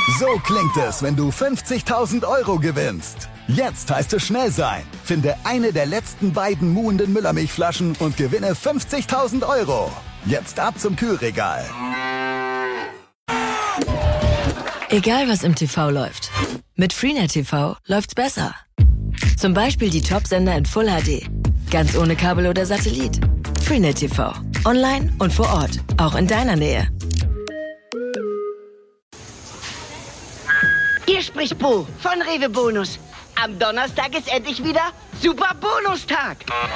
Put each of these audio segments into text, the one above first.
So klingt es, wenn du 50.000 € gewinnst. Jetzt heißt es schnell sein. Finde eine der letzten beiden muhenden Müllermilchflaschen und gewinne 50.000 €. Jetzt ab zum Kühlregal. Egal was im TV läuft, mit Freenet TV läuft's besser. Zum Beispiel die Top-Sender in Full HD. Ganz ohne Kabel oder Satellit. Freenet TV. Online und vor Ort. Auch in deiner Nähe. Hier spricht Bo von Rewe Bonus. Am Donnerstag ist endlich wieder Super Bonustag.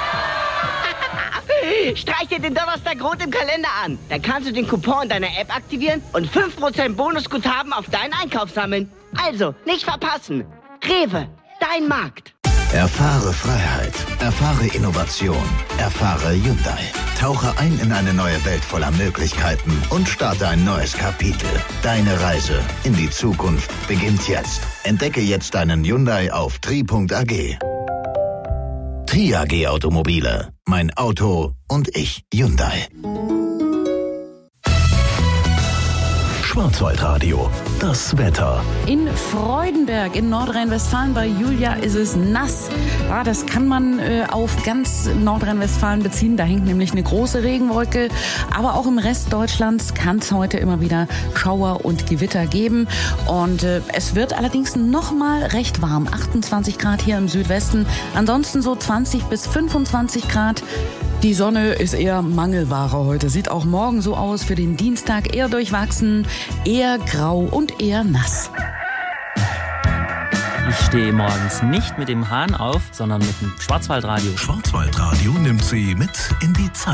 Streich dir den Donnerstag rot im Kalender an. Dann kannst du den Coupon in deiner App aktivieren und 5% Bonusguthaben auf deinen Einkauf sammeln. Also, nicht verpassen. Rewe, dein Markt. Erfahre Freiheit, erfahre Innovation, erfahre Hyundai. Tauche ein in eine neue Welt voller Möglichkeiten und starte ein neues Kapitel. Deine Reise in die Zukunft beginnt jetzt. Entdecke jetzt deinen Hyundai auf tri.ag. Tri.ag Automobile. Mein Auto und ich. Hyundai. Schwarzwaldradio. Das Wetter. In Freudenberg in Nordrhein-Westfalen bei Julia ist es nass. Ja, das kann man auf ganz Nordrhein-Westfalen beziehen. Da hängt nämlich eine große Regenwolke. Aber auch im Rest Deutschlands kann es heute immer wieder Schauer und Gewitter geben. Und es wird allerdings noch mal recht warm. 28 Grad hier im Südwesten. Ansonsten so 20 bis 25 Grad. Die Sonne ist eher Mangelware heute. Sieht auch morgen so aus für den Dienstag. Eher durchwachsen, eher grau und eher nass. Ich stehe morgens nicht mit dem Hahn auf, sondern mit dem Schwarzwaldradio. Schwarzwaldradio nimmt Sie mit in die Zeit.